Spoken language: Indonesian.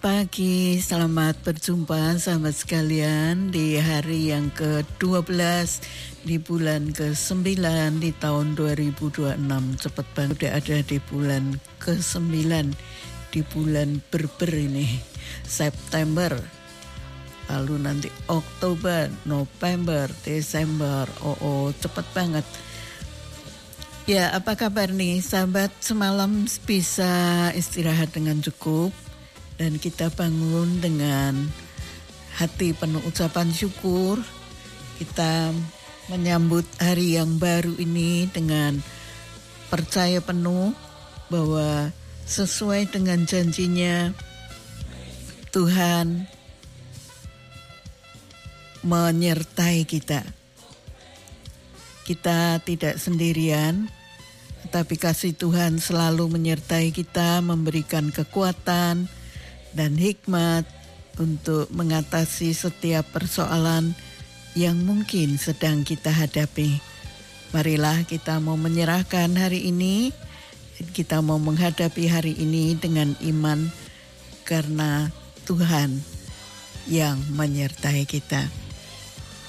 Pagi, selamat berjumpa sahabat sekalian di hari yang ke-12 di bulan ke-9 di tahun 2026. Cepat banget udah ada di bulan ke-9, di bulan Berber ini, September. Lalu nanti Oktober, November, Desember, cepat banget. Ya, apa kabar nih sahabat? Semalam bisa istirahat dengan cukup dan kita bangun dengan hati penuh ucapan syukur. Kita menyambut hari yang baru ini dengan percaya penuh bahwa sesuai dengan janjinya Tuhan menyertai kita. Kita tidak sendirian, tetapi kasih Tuhan selalu menyertai kita, memberikan kekuatan dan hikmat untuk mengatasi setiap persoalan yang mungkin sedang kita hadapi. Marilah kita mau menyerahkan hari ini, kita mau menghadapi hari ini dengan iman karena Tuhan yang menyertai kita.